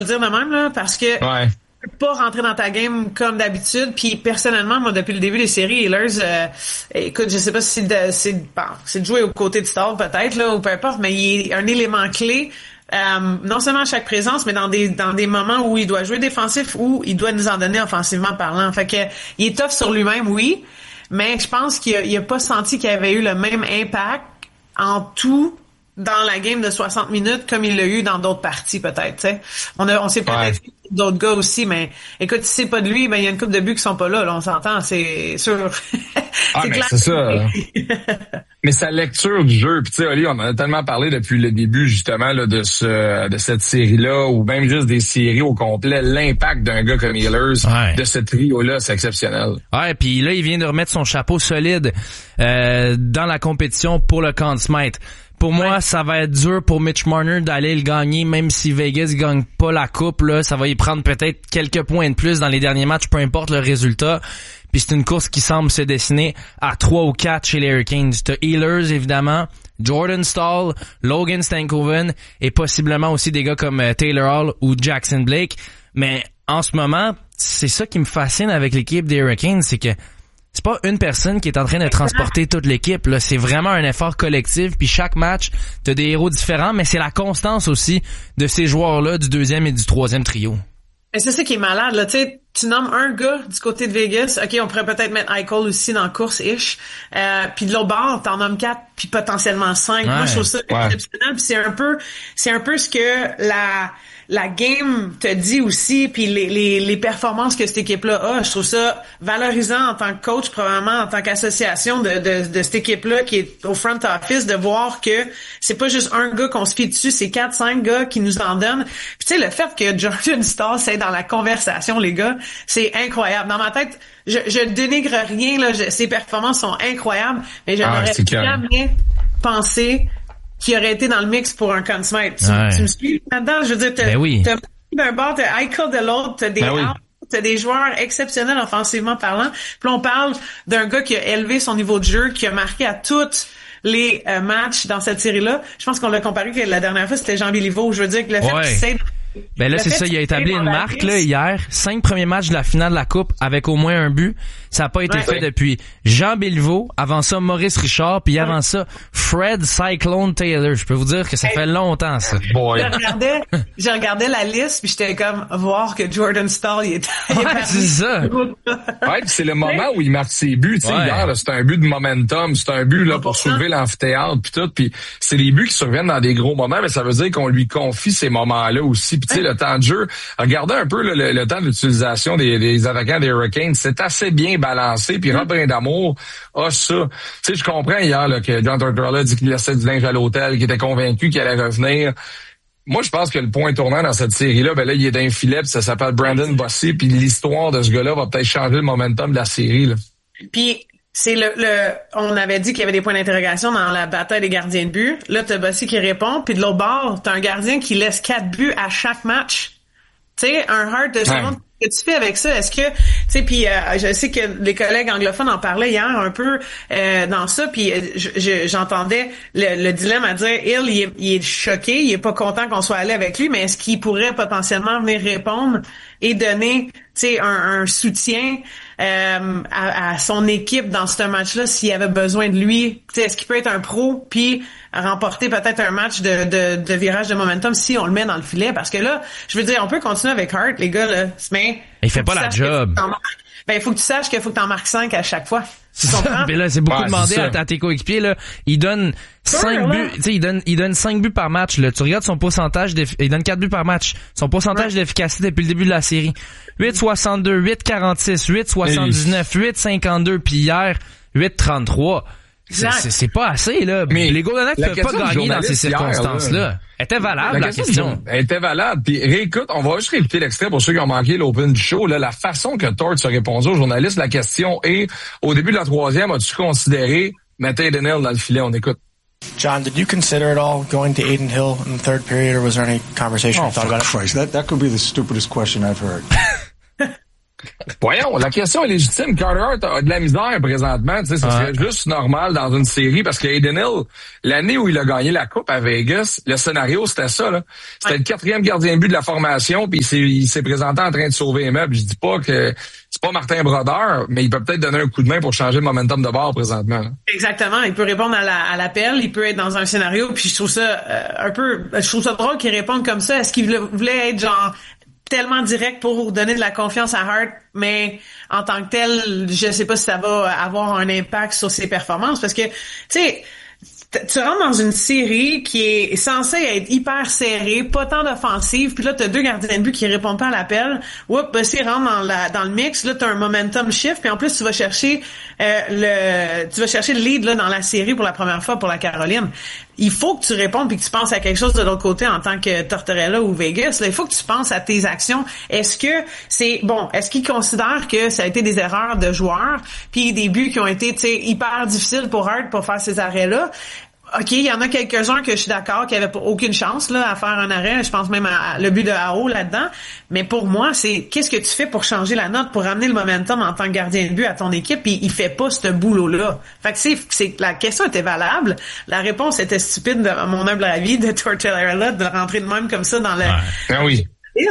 le dire de même, là, parce que tu peux pas rentrer dans ta game comme d'habitude. Puis personnellement, moi, depuis le début des séries, Ehlers, écoute, je sais pas si c'est de jouer aux côtés de Stahl peut-être, là, ou peu importe, mais il est un élément clé. Non seulement à chaque présence, mais dans des moments où il doit jouer défensif, où il doit nous en donner offensivement parlant. Fait que il est tough sur lui-même, oui, mais je pense qu'il a pas senti qu'il avait eu le même impact en tout dans la game de 60 minutes comme il l'a eu dans d'autres parties, peut-être, tu sais. On s'est peut-être fait d'autres gars aussi, mais écoute, si c'est pas de lui, ben il y a une couple de buts qui sont pas là, on s'entend, c'est sûr. C'est clair. C'est ça. Mais sa lecture du jeu, puis tu sais, Oli, on en a tellement parlé depuis le début, justement, là, de cette série-là, ou même juste des séries au complet, l'impact d'un gars comme Ehlers, de ce trio-là, c'est exceptionnel. Ouais, puis là, il vient de remettre son chapeau solide dans la compétition pour le Conn Smythe. Pour moi, ça va être dur pour Mitch Marner d'aller le gagner, même si Vegas gagne pas la coupe, là. Ça va y prendre peut-être quelques points de plus dans les derniers matchs, peu importe le résultat. Puis c'est une course qui semble se dessiner à 3 ou 4 chez les Hurricanes. T'as Ehlers, évidemment, Jordan Staal, Logan Stankoven et possiblement aussi des gars comme Taylor Hall ou Jackson Blake. Mais en ce moment, c'est ça qui me fascine avec l'équipe des Hurricanes, c'est que c'est pas une personne qui est en train de transporter toute l'équipe, là. C'est vraiment un effort collectif, puis chaque match, t'as des héros différents, mais c'est la constance aussi de ces joueurs-là du deuxième et du troisième trio. Mais c'est ça qui est malade, là. Tu sais, tu nommes un gars du côté de Vegas. OK, on pourrait peut-être mettre Eichel aussi dans la course-ish. Puis de l'autre bord, t'en nommes 4, puis potentiellement 5. Moi, je trouve ça exceptionnel. Puis c'est un peu ce que la game te dit aussi, puis les performances que cette équipe-là a. Je trouve ça valorisant en tant que coach, probablement en tant qu'association de cette équipe-là qui est au front office, de voir que c'est pas juste un gars qu'on se fie dessus, c'est 4-5 gars qui nous en donnent. Puis tu sais, le fait que Jordan Staal c'est dans la conversation, les gars, c'est incroyable. Dans ma tête, je dénigre rien, là. Ses performances sont incroyables, mais je n'aurais jamais pensé qui aurait été dans le mix pour un Conn Smythe. Tu me suis là-dedans? Je veux dire, t'as d'un bord, t'as Eichel de l'autre, t'as des t'as des joueurs exceptionnels offensivement parlant. Puis là, on parle d'un gars qui a élevé son niveau de jeu, qui a marqué à toutes les matchs dans cette série-là. Je pense qu'on l'a comparé que la dernière fois, c'était Jean Béliveau. Je veux dire que le fait qu'il s'aide... Ben là, c'est ça, il a établi une marque là hier. 5 premiers matchs de la finale de la Coupe avec au moins un but. Ça n'a pas été fait depuis Jean Béliveau, avant ça Maurice Richard, puis avant ça Fred Cyclone Taylor. Je peux vous dire que ça fait longtemps ça. Je regardais la liste, puis j'étais comme voir que Jordan Staal il était c'est ça. C'est le moment où il marque ses buts. Tu sais, hier, là, c'est un but de momentum, c'est un but là pour soulever l'amphithéâtre puis tout. Puis c'est les buts qui surviennent dans des gros moments, mais ça veut dire qu'on lui confie ces moments-là aussi. Puis tu sais, le temps de jeu, regardez un peu le temps d'utilisation des attaquants des Hurricanes, c'est assez bien balancé. Puis Rob Brindamour a ça. Tu sais, je comprends hier là, que John Tortorella a dit qu'il laissait du linge à l'hôtel, qu'il était convaincu qu'il allait revenir. Moi, je pense que le point tournant dans cette série-là, ben là, il est d'un filet, puis ça s'appelle Brandon Bossy, puis l'histoire de ce gars-là va peut-être changer le momentum de la série, là. Puis c'est on avait dit qu'il y avait des points d'interrogation dans la bataille des gardiens de but. Là, t'as Bossy qui répond, puis de l'autre bord, t'as un gardien qui laisse 4 buts à chaque match. Tu sais, un Hart de seconde. Qu'est-ce que tu fais avec ça? Est-ce que, tu sais, puis je sais que les collègues anglophones en parlaient hier un peu dans ça, puis j'entendais le dilemme à dire, il est choqué, il est pas content qu'on soit allé avec lui, mais est-ce qu'il pourrait potentiellement venir répondre et donner, tu sais, un soutien à son équipe dans ce match-là s'il avait besoin de lui? Tu sais, est-ce qu'il peut être un pro puis remporter peut-être un match de virage de momentum si on le met dans le filet? Parce que là, je veux dire, on peut continuer avec Hart, les gars, là, mais il fait pas la job. Ben, il faut que tu saches qu'il faut que t'en marques 5 à chaque fois. Mais là, c'est beaucoup demandé à tes coéquipiers, là. Il donne 5 buts, tu sais, il donne 5 buts par match, là. Tu regardes son pourcentage il donne 4 buts par match. Son pourcentage d'efficacité depuis le début de la série. 8,62, 8,46, 8,79, 8,52, puis hier, 8,33. C'est pas assez, là. Mais les Golden Knights ne peuvent pas gagner dans ces circonstances-là. Elle était valable, la question. Elle était valable. Puis réécoute, on va juste répéter l'extrait pour ceux qui ont manqué l'open du show. Là, la façon que Torts a répondu aux journalistes, la question est, au début de la troisième, as-tu considéré mettre Adin Hill dans le filet? On écoute. John, did you consider at all going to Adin Hill in the third period, or was there any conversation you thought about it? Christ, that could be the stupidest question I've heard. Voyons, la question est légitime. Carter Hart a de la misère présentement. Tu sais, ça serait juste normal dans une série parce que Aiden Hill, l'année où il a gagné la Coupe à Vegas, le scénario, c'était ça, là. C'était le 4e gardien de but de la formation, puis il s'est présenté en train de sauver les meubles. Je dis pas que c'est pas Martin Brodeur, mais il peut peut-être donner un coup de main pour changer le momentum de bord présentement, là. Exactement. Il peut répondre à l'appel, il peut être dans un scénario, puis je trouve ça je trouve ça drôle qu'il réponde comme ça. Est-ce qu'il voulait être genre tellement direct pour donner de la confiance à Hart, mais en tant que tel, je sais pas si ça va avoir un impact sur ses performances parce que, tu sais, tu rentres dans une série qui est censée être hyper serrée, pas tant d'offensive, puis là t'as 2 gardiens de but qui répondent pas à l'appel. S'ils rentrent dans le mix, là t'as un momentum shift, puis en plus tu vas chercher le lead là dans la série pour la première fois pour la Caroline. Il faut que tu répondes puis que tu penses à quelque chose de l'autre côté en tant que Tortorella ou Vegas. Là, il faut que tu penses à tes actions. Est-ce qu'ils considèrent que ça a été des erreurs de joueurs puis des buts qui ont été, tu sais, hyper difficiles pour Hart pour faire ces arrêts-là? OK, il y en a quelques-uns que je suis d'accord qui avaient aucune chance là à faire un arrêt. Je pense même à le but de Ao là-dedans. Mais pour moi, c'est qu'est-ce que tu fais pour changer la note, pour ramener le momentum en tant que gardien de but à ton équipe, puis il fait pas ce boulot-là. Fait que c'est la question était valable. La réponse était stupide, à mon humble avis, de Tortorella de rentrer de même comme ça dans le... Ben oui.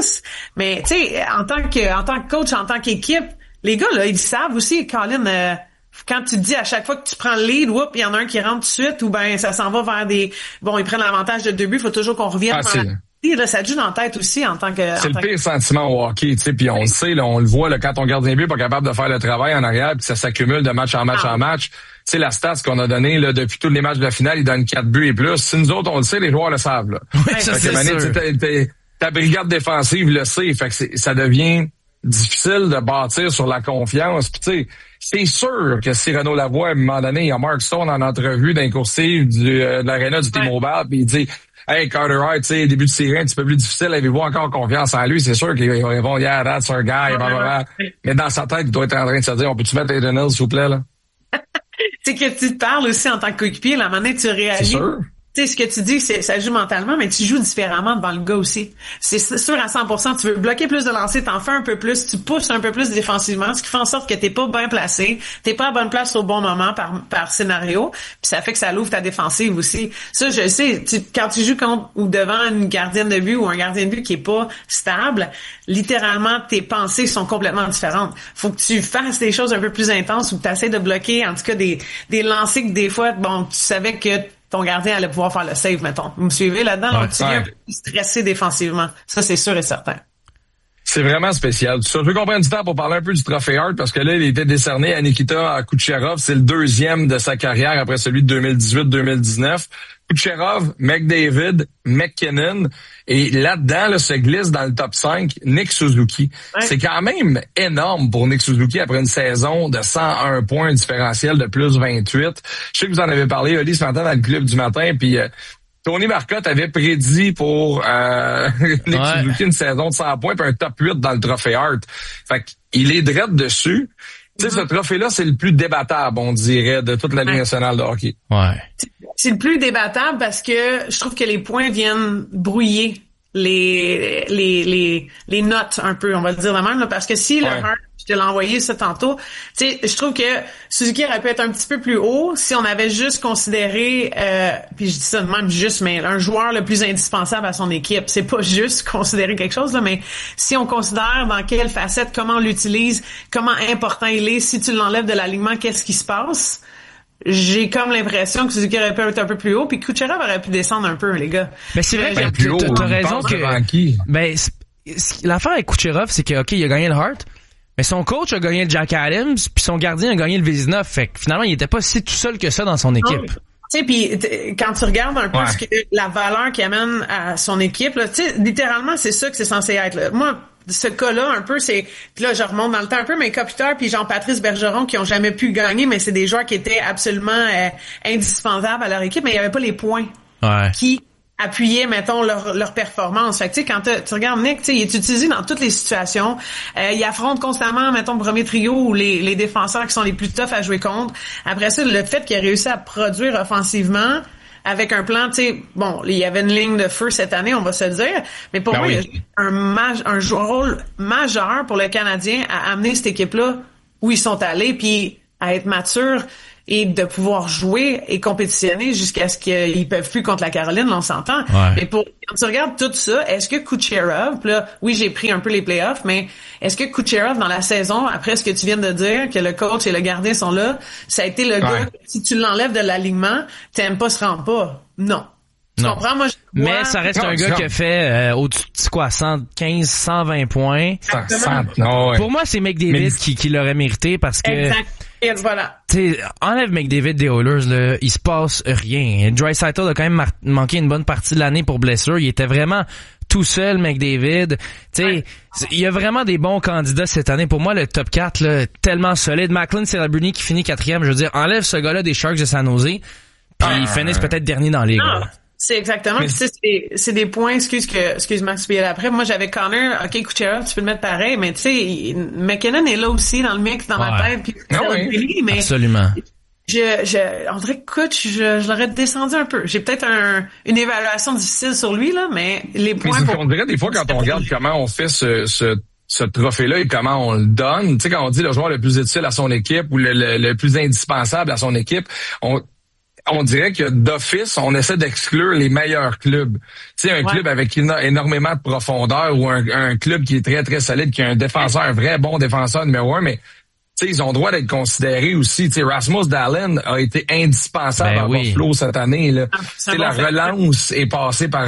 Mais tu sais, en tant que coach, en tant qu'équipe, les gars, là, ils savent aussi, Colin... quand tu te dis à chaque fois que tu prends le lead, il y en a un qui rentre tout de suite, ou ben ça s'en va vers ils prennent l'avantage de 2 buts, il faut toujours qu'on revienne là, ça te joue dans la tête aussi en tant que... C'est le pire sentiment au hockey, tu sais, puis on le sait, là, on le voit là, quand ton gardien de but n'est pas capable de faire le travail en arrière, puis ça s'accumule de match en match en match. Tu sais, la stat qu'on a donné là, depuis tous les matchs de la finale, il donne 4 buts et plus. Si nous autres, on le sait, les joueurs le savent. Là. Oui, ça, c'est sûr. Ta brigade défensive le sait, fait que ça devient difficile de bâtir sur la confiance. Puis tu sais, c'est sûr que si Renaud Lavoie, à un moment donné, il y a Mark Stone en entrevue d'un coursier de l'aréna du T-Mobile, puis il dit « Hey, Carter Hart, tu sais, début de série un petit peu plus difficile, avez-vous encore confiance en lui? » C'est sûr qu'ils vont répondre « Yeah, that's our guy, blablabla. » Mais dans sa tête, il doit être en train de se dire « On peut-tu mettre Aiden Hill, s'il vous plaît, là? » C'est que tu te parles aussi en tant que coéquipier, la manière tu réagis. C'est sûr. Tu sais, ce que tu dis, ça joue mentalement, mais tu joues différemment devant le gars aussi. C'est sûr à 100%, tu veux bloquer plus de lancers, t'en fais un peu plus, tu pousses un peu plus défensivement, ce qui fait en sorte que t'es pas bien placé, t'es pas à bonne place au bon moment par scénario, puis ça fait que ça l'ouvre ta défensive aussi. Ça, je sais, quand tu joues contre ou devant une gardienne de but ou un gardien de but qui est pas stable, littéralement, tes pensées sont complètement différentes. Faut que tu fasses des choses un peu plus intenses ou que tu essaies de bloquer, en tout cas, des lancers que des fois, tu savais que ton gardien allait pouvoir faire le save, mettons. Vous me suivez là-dedans? Tu viens un peu plus stressé défensivement. Ça, c'est sûr et certain. C'est vraiment spécial. Je veux qu'on prenne du temps pour parler un peu du trophée Hart, parce que là, il était décerné à Nikita Kucherov. C'est le 2e de sa carrière après celui de 2018-2019. Kucherov, McDavid, McKinnon. Et là-dedans, là, se glisse dans le top 5 Nick Suzuki. Ouais. C'est quand même énorme pour Nick Suzuki après une saison de 101 points différentiel de plus 28. Je sais que vous en avez parlé, Oli, ce matin dans le club du matin, puis Tony Marcotte avait prédit pour Nick Suzuki une saison de 100 points puis un top 8 dans le trophée Hart. Fait qu'il est direct dessus. Tu sais, ce trophée-là, c'est le plus débattable, on dirait, de toute la Ligue nationale de hockey. Ouais. C'est le plus débattable parce que je trouve que les points viennent brouiller les notes un peu, on va le dire de même, là, parce que si le Hart, je te l'ai envoyé ça tantôt, tu sais, je trouve que Suzuki aurait pu être un petit peu plus haut si on avait juste considéré, puis je dis ça de même juste, mais un joueur le plus indispensable à son équipe. C'est pas juste considérer quelque chose, là, mais si on considère dans quelle facette, comment on l'utilise, comment important il est, si tu l'enlèves de l'alignement, qu'est-ce qui se passe? J'ai comme l'impression que Suzuki aurait pu être un peu plus haut, puis Kucherov aurait pu descendre un peu, les gars. Mais c'est vrai que t'as raison que... Ben, l'affaire avec Kucherov, c'est que, OK, il a gagné le Hart, mais son coach a gagné le Jack Adams, puis son gardien a gagné le Vezina. Fait que finalement, il était pas si tout seul que ça dans son équipe. Tu sais, puis quand tu regardes un peu la valeur qu'il amène à son équipe, tu sais, littéralement, c'est ça que c'est censé être. Là. Moi, ce cas-là, un peu, c'est... Puis là, je remonte dans le temps un peu, mais Kopitar puis Jean-Patrice Bergeron qui ont jamais pu gagner, mais c'est des joueurs qui étaient absolument indispensables à leur équipe, mais il y avait pas les points qui appuyaient, mettons, leur performance. Fait que, tu sais, quand tu regardes Nick, tu sais, il est utilisé dans toutes les situations. Il affronte constamment, mettons, le premier trio ou les défenseurs qui sont les plus toughs à jouer contre. Après ça, le fait qu'il a réussi à produire offensivement... avec un plan, tu sais, bon, il y avait une ligne de feu cette année, on va se le dire, mais pour moi, il y a un rôle majeur pour le Canadien à amener cette équipe-là où ils sont allés, puis à être mature et de pouvoir jouer et compétitionner jusqu'à ce qu'ils peuvent plus contre la Caroline, là, on s'entend. Ouais. Mais quand tu regardes tout ça, est-ce que Kucherov, là, oui, j'ai pris un peu les playoffs, mais est-ce que Kucherov, dans la saison, après ce que tu viens de dire, que le coach et le gardien sont là, ça a été le gars, si tu l'enlèves de l'alignement, t'aimes pas se rendre pas? Non. Tu comprends? Moi, mais ça reste un gars qui a fait au-dessus de quoi, 115, 120 points. Pour moi, c'est McDavid qui l'aurait mérité parce que... Exact. Et voilà. Tu sais, enlève McDavid des Oilers, là, il se passe rien. Draisaitl a quand même manqué une bonne partie de l'année pour blessure. Il était vraiment tout seul, McDavid. Tu sais, il y a vraiment des bons candidats cette année. Pour moi, le top 4, là, tellement solide. Macklin Celebrini qui finit 4e. Je veux dire, enlève ce gars-là des Sharks de San Jose, puis ils finissent peut-être dernier dans la ligue. C'est exactement. Puis c'est des points. Excuse-moi, après. Moi, j'avais Connor. Ok, Kucherov, tu peux le mettre pareil, mais tu sais, McKinnon est là aussi dans le mix dans ma tête. Puis mais absolument. On dirait que Kutch, je l'aurais descendu un peu. J'ai peut-être une évaluation difficile sur lui là, mais les points. On dirait des fois quand on regarde comment on fait ce trophée-là et comment on le donne. Tu sais, quand on dit le joueur le plus utile à son équipe ou le plus indispensable à son équipe, on dirait que d'office, on essaie d'exclure les meilleurs clubs. Tu sais, un club avec énormément de profondeur ou un club qui est très, très solide, qui a un défenseur, un vrai bon défenseur numéro 1, mais tu sais, ils ont le droit d'être considérés aussi. Tu sais, Rasmus Dahlin a été indispensable à Buffalo cette année, là. Tu sais, la relance est passée par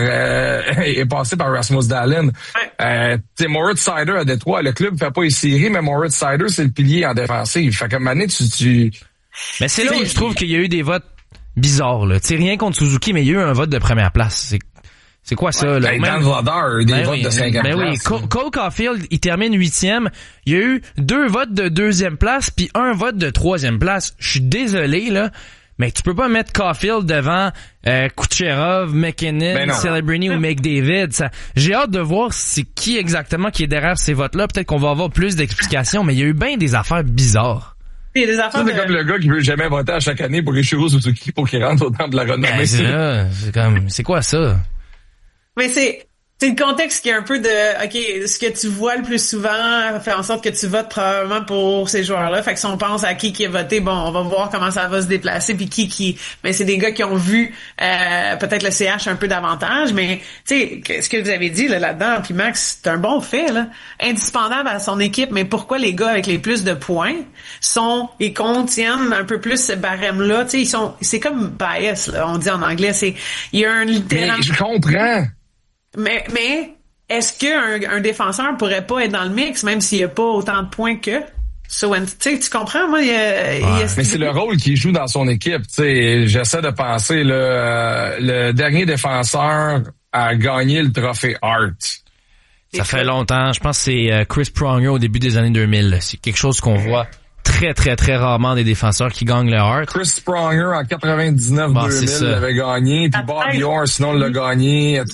Rasmus Dahlin. Tu sais, Moritz Seider à Détroit, le club fait pas les séries, mais Moritz Seider, c'est le pilier en défensive. Fait qu'à un moment donné, Mais c'est là où je trouve qu'il y a eu des votes bizarre, là. Tu sais, rien contre Suzuki, mais il y a eu un vote de première place. C'est quoi ça, là? Dans le Vladar, des votes de 5e place. Oui, Cole Caulfield, il termine 8e. Il y a eu 2 votes de 2e place, puis 1 vote de 3e place. Je suis désolé, là, mais tu peux pas mettre Caulfield devant Kucherov, McKinnon, Celebrini ou McDavid. J'ai hâte de voir c'est qui exactement qui est derrière ces votes-là. Peut-être qu'on va avoir plus d'explications, mais il y a eu bien des affaires bizarres. C'est comme le gars qui veut jamais voter à chaque année pour Ichiro Suzuki pour qu'il rentre au temps de la renommée. C'est quoi ça? Mais c'est le contexte qui est un peu de, ok, ce que tu vois le plus souvent fait en sorte que tu votes probablement pour ces joueurs-là. Fait que si on pense à qui est voté, bon, on va voir comment ça va se déplacer puis qui. Mais c'est des gars qui ont vu peut-être le CH un peu davantage, mais tu sais, ce que vous avez dit là-dedans, puis Max, c'est un bon fait là, indispensable à son équipe. Mais pourquoi les gars avec les plus de points ils contiennent un peu plus ce barème-là? Tu sais, c'est comme bias là, on dit en anglais. Il y a un littéral. Mais je comprends. Mais est-ce qu'un défenseur pourrait pas être dans le mix, même s'il n'y a pas autant de points que? Tu comprends, moi, mais c'est le rôle qu'il joue dans son équipe. T'sais, j'essaie de penser, le dernier défenseur à gagner le trophée Hart. Ça fait longtemps. Je pense que c'est Chris Pronger au début des années 2000. C'est quelque chose qu'on voit très, très, très rarement des défenseurs qui gagnent le Hart. Chris Pronger en 99-2000 l'avait gagné, puis Bob Orr, sinon, l'a gagné.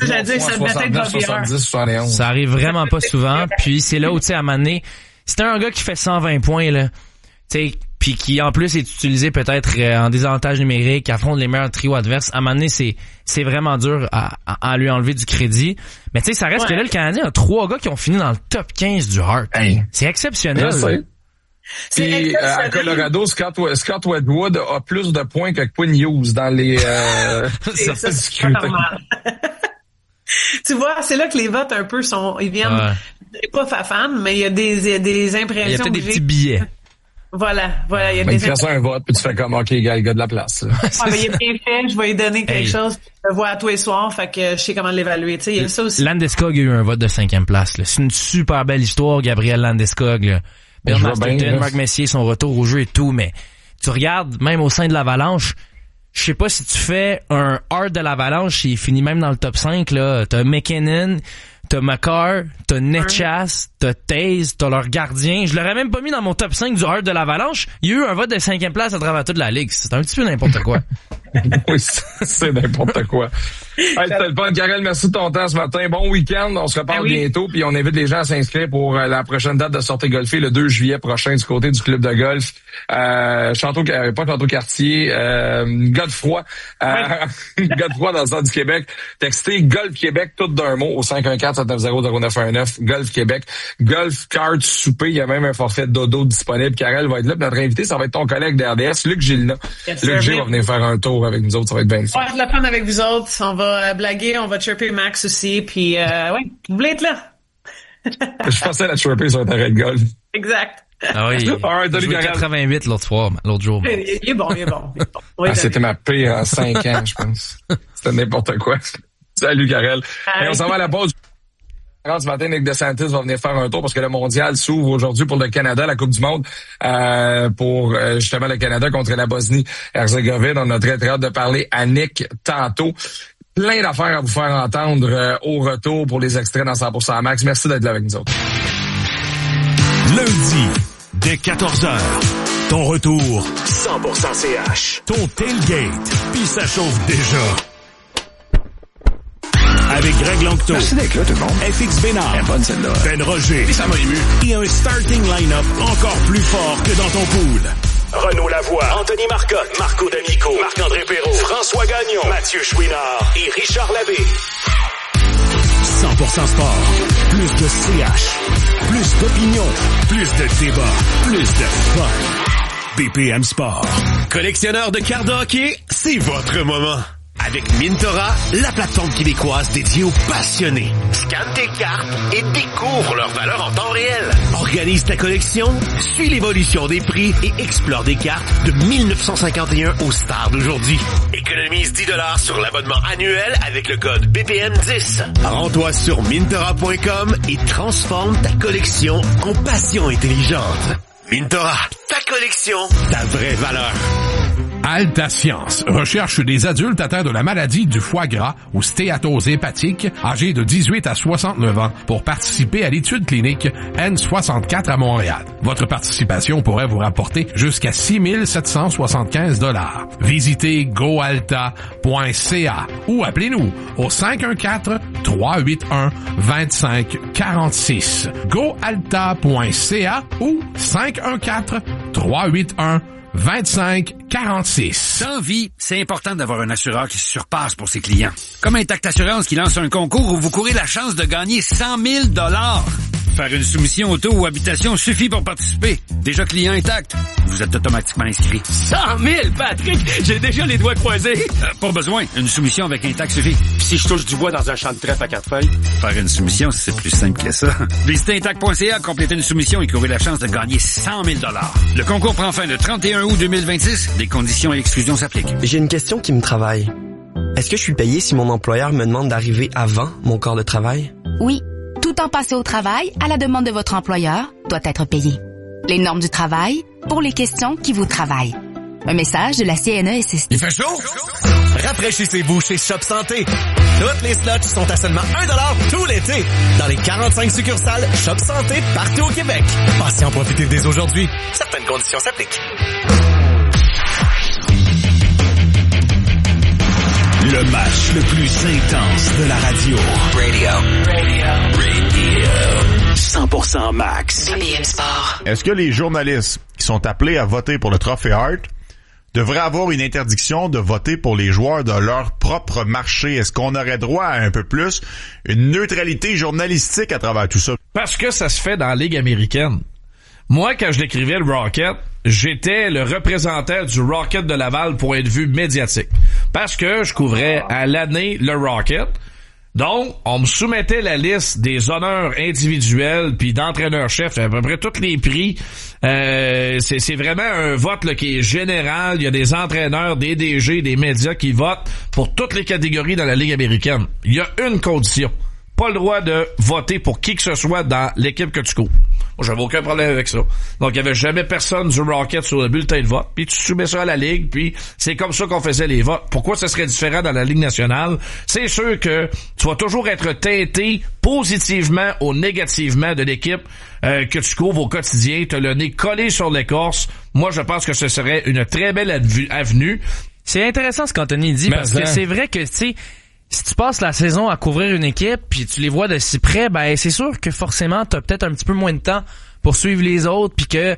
70-71. Ça arrive vraiment pas souvent. Puis c'est là où, tu sais, à un moment donné, c'était un gars qui fait 120 points, là. Tu sais, puis qui, en plus, est utilisé peut-être en désavantage numérique, affronte les meilleurs trios adverses. À un moment donné, c'est vraiment dur à lui enlever du crédit. Mais tu sais, ça reste que là, le Canadien a 3 gars qui ont fini dans le top 15 du Hart. Hey. C'est exceptionnel. Puis à Colorado, Scott Wedgwood a plus de points que Quinn Hughes dans les c'est pas normal. Tu vois, c'est là que les votes un peu ils viennent pas fafan, mais il y a des impressions. Il y a peut-être des petits billets. Voilà, il y a des impressions. Tu fais un vote puis tu fais comme OK, gars, il y a de la place. Mais il est bien fait, je vais lui donner quelque chose, je le vois à tous les soirs, fait que je sais comment l'évaluer, tu sais, il y a ça aussi. Landeskog a eu un vote de 5e place, là. C'est une super belle histoire, Gabriel Landeskog, là. Bernard Stilton, Marc Messier, son retour au jeu et tout, mais tu regardes, même au sein de l'Avalanche, je sais pas si tu fais un Hart de l'Avalanche, il finit même dans le top 5, là. T'as McKinnon, t'as Makar, t'as Netchas, t'as Taze, t'as leur gardien. Je l'aurais même pas mis dans mon top 5 du Hart de l'Avalanche. Il y a eu un vote de 5e place à travers toute la ligue. C'est un petit peu n'importe quoi. Oui, c'est n'importe quoi. Hey, c'était le fun. Karel, merci de ton temps ce matin. Bon week-end. On se reparle bientôt. Puis on invite les gens à s'inscrire pour la prochaine date de sortie golfée le 2 juillet prochain du côté du club de golf. Pas Château-Cartier, Godefroy. Godefroy dans le centre du Québec. Textez Golf Québec tout d'un mot au 514-790-0919. Golf Québec. Golf card souper. Il y a même un forfait dodo disponible. Karel va être là. Puis notre invité, ça va être ton collègue d'RDS, Luc Gilna. Luc G va venir faire un tour avec nous autres. Ça va être bien fun. On va être la fun avec vous autres. On va blaguer, on va chirper Max aussi, puis ouais, vous voulez être là. Je pensais à la chirper sur un terrain de golf. Exact. Ah oui, il joué 88 l'autre jour. Il est bon. Oui, c'était ma pire en 5 ans, je pense. C'était n'importe quoi. Salut, Karel. Et on s'en va à la pause. Ce matin, Nick DeSantis va venir faire un tour parce que le mondial s'ouvre aujourd'hui pour le Canada, la Coupe du Monde, pour justement le Canada contre la Bosnie-Herzégovine. On a très hâte de parler à Nick tantôt. Plein d'affaires à vous faire entendre au retour pour les extraits dans 100% Max. Merci d'être là avec nous autres. Lundi, dès 14h, ton retour 100% CH. Ton tailgate, puis ça chauffe déjà. Avec Greg Langto. Merci d'être là, tout le monde. FX Bénard. Elle est bonne, celle-là. Ben Roger. Et ça m'a ému. Et un starting line-up encore plus fort que dans ton pool. Renaud Lavoie, Anthony Marcotte, Marco D'Amico, Marc-André Perrault, François Gagnon, Mathieu Chouinard et Richard Labbé. 100% sport. Plus de CH. Plus d'opinion. Plus de débat. Plus de fun. BPM Sport. Collectionneur de cartes de hockey, c'est votre moment. Avec Mintora, la plateforme québécoise dédiée aux passionnés. Scanne tes cartes et découvre leur valeur en temps réel. Organise ta collection, suis l'évolution des prix et explore des cartes de 1951 aux stars d'aujourd'hui. Économise 10$ sur l'abonnement annuel avec le code BPM10. Rends-toi sur Mintora.com et transforme ta collection en passion intelligente. Mintora, ta collection, ta vraie valeur. Alta Science recherche des adultes atteints de la maladie du foie gras ou stéatose hépatique, âgés de 18 à 69 ans, pour participer à l'étude clinique N64 à Montréal. Votre participation pourrait vous rapporter jusqu'à 6 775 $. Visitez goalta.ca ou appelez-nous au 514-381-2546. goalta.ca ou 514-381-2546. Dans vie, c'est important d'avoir un assureur qui se surpasse pour ses clients. Comme Intact Assurance qui lance un concours où vous courez la chance de gagner 100 000 $. Faire une soumission auto ou habitation suffit pour participer. Déjà client Intact, vous êtes automatiquement inscrit. 100 000, Patrick! J'ai déjà les doigts croisés. Pas besoin. Une soumission avec Intact suffit. Puis si je touche du bois dans un champ de trèfle à 4 feuilles? Faire une soumission, c'est plus simple que ça. Visitez Intact.ca, complétez une soumission et courez la chance de gagner 100 000 $. Le concours prend fin le 31 août 2026. Des conditions et exclusions s'appliquent. J'ai une question qui me travaille. Est-ce que je suis payé si mon employeur me demande d'arriver avant mon corps de travail? Oui. Tout temps passé au travail, à la demande de votre employeur, doit être payé. Les normes du travail, pour les questions qui vous travaillent. Un message de la CNESST. Il fait chaud? Rafraîchissez-vous chez Shop Santé. Toutes les slots sont à seulement 1$ tout l'été. Dans les 45 succursales Shop Santé partout au Québec. Passez en profiter dès aujourd'hui. Certaines conditions s'appliquent. Le match le plus intense de la radio. Radio. 100% Max. BPM Sport. Est-ce que les journalistes qui sont appelés à voter pour le Trophée Hart devraient avoir une interdiction de voter pour les joueurs de leur propre marché? Est-ce qu'on aurait droit à un peu plus une neutralité journalistique à travers tout ça? Parce que ça se fait dans la Ligue américaine. Moi, quand je décrivais le Rocket, j'étais le représentant du Rocket de Laval point de vue médiatique. Parce que je couvrais à l'année le Rocket. Donc, on me soumettait la liste des honneurs individuels puis d'entraîneur-chef, à peu près tous les prix. C'est vraiment un vote là, qui est général. Il y a des entraîneurs, des DG, des médias qui votent pour toutes les catégories dans la Ligue américaine. Il y a une condition. Pas le droit de voter pour qui que ce soit dans l'équipe que tu couvres. Moi, j'avais aucun problème avec ça. Donc, il y avait jamais personne du Rocket sur le bulletin de vote. Puis tu soumets ça à la Ligue, puis c'est comme ça qu'on faisait les votes. Pourquoi ce serait différent dans la Ligue nationale? C'est sûr que tu vas toujours être teinté positivement ou négativement de l'équipe que tu couvres au quotidien. Tu as le nez collé sur l'écorce. Moi, je pense que ce serait une très belle avenue. C'est intéressant ce qu'Anthony dit, parce que c'est vrai que, tu sais, si tu passes la saison à couvrir une équipe puis tu les vois de si près, ben c'est sûr que forcément t'as peut-être un petit peu moins de temps pour suivre les autres puis que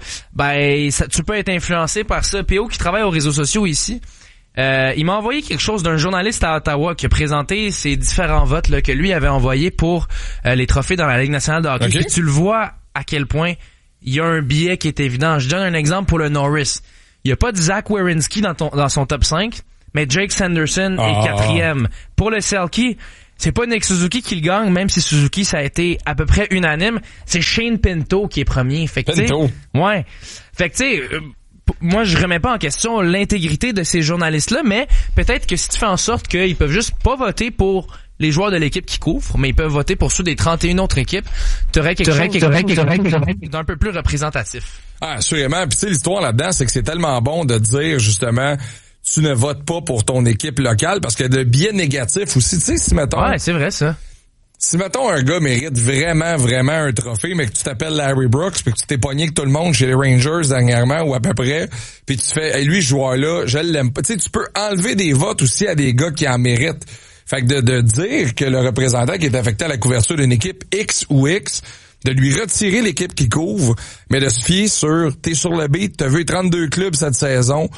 tu peux être influencé par ça. PO qui travaille aux réseaux sociaux ici, il m'a envoyé quelque chose d'un journaliste à Ottawa qui a présenté ses différents votes là, que lui avait envoyés pour les trophées dans la Ligue nationale de hockey. Okay. Tu le vois à quel point il y a un biais qui est évident. Je donne un exemple pour le Norris. Il y a pas de Zach Werenski dans son top 5. Mais Jake Sanderson est 4e. Pour le Selke, c'est pas Nick Suzuki qui le gagne, même si Suzuki, ça a été à peu près unanime. C'est Shane Pinto qui est premier. Fait que, Pinto. Ouais. Fait que, tu sais, moi, je remets pas en question l'intégrité de ces journalistes-là, mais peut-être que si tu fais en sorte qu'ils peuvent juste pas voter pour les joueurs de l'équipe qui couvrent, mais ils peuvent voter pour ceux des 31 autres équipes, t'aurais quelque chose d'un peu plus représentatif. Ah, assurément. Puis tu sais, l'histoire là-dedans, c'est que c'est tellement bon de dire, justement, tu ne votes pas pour ton équipe locale parce que de biais négatifs aussi, tu sais, si mettons... Ouais, c'est vrai, ça. Si mettons un gars mérite vraiment, vraiment un trophée, mais que tu t'appelles Larry Brooks puis que tu t'es pogné avec tout le monde chez les Rangers dernièrement ou à peu près, puis tu fais, hey, lui, ce joueur-là, je l'aime pas. Tu sais, tu peux enlever des votes aussi à des gars qui en méritent. Fait que de dire que le représentant qui est affecté à la couverture d'une équipe X ou X, de lui retirer l'équipe qui couvre, mais de se fier sur, t'es sur le beat, t'as vu 32 clubs cette saison,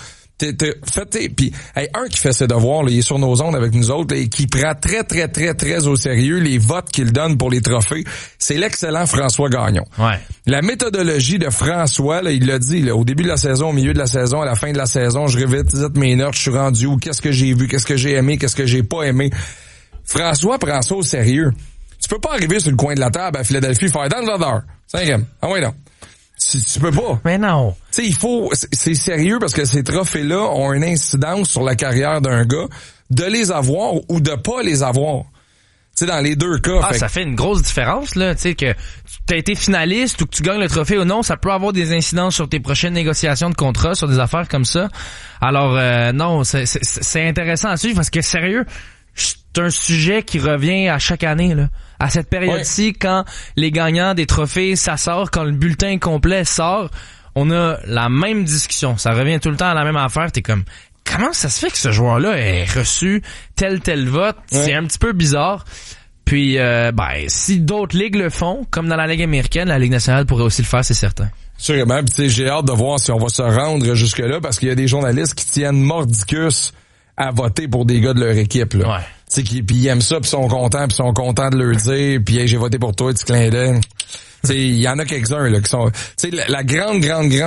puis un qui fait ses devoirs, là, il est sur nos ondes avec nous autres, là, et qui prend très, très, très, très au sérieux les votes qu'il donne pour les trophées, c'est l'excellent François Gagnon. Ouais. La méthodologie de François, là, il l'a dit, là, au début de la saison, au milieu de la saison, à la fin de la saison, je revisite mes notes, je suis rendu où, qu'est-ce que j'ai vu, qu'est-ce que j'ai aimé, qu'est-ce que j'ai pas aimé. François prend ça au sérieux. Tu peux pas arriver sur le coin de la table à Philadelphie faire dans l'odeur. 5e. Ah ouais, non. Tu peux pas. Mais non. Tu sais, c'est sérieux parce que ces trophées-là ont une incidence sur la carrière d'un gars, de les avoir ou de pas les avoir. Tu sais, dans les deux cas. Ah, ça fait une grosse différence, là. Tu sais, que tu as été finaliste ou que tu gagnes le trophée ou non, ça peut avoir des incidences sur tes prochaines négociations de contrat, sur des affaires comme ça. Alors, non, c'est intéressant à suivre parce que, sérieux, c'est un sujet qui revient à chaque année, là. À cette période-ci, quand les gagnants des trophées, ça sort, quand le bulletin complet sort, on a la même discussion. Ça revient tout le temps à la même affaire. T'es comme, comment ça se fait que ce joueur-là ait reçu tel vote? Ouais. C'est un petit peu bizarre. Puis, si d'autres ligues le font, comme dans la Ligue américaine, la Ligue nationale pourrait aussi le faire, c'est certain. Sûrement. Puis, j'ai hâte de voir si on va se rendre jusque-là, parce qu'il y a des journalistes qui tiennent mordicus à voter pour des gars de leur équipe, là. Ouais. Tu sais, puis ils aiment ça, puis sont contents de leur dire, puis hey, j'ai voté pour toi, petit clin d'œil. Tu sais, il y en a quelques-uns là qui sont, tu sais, la grande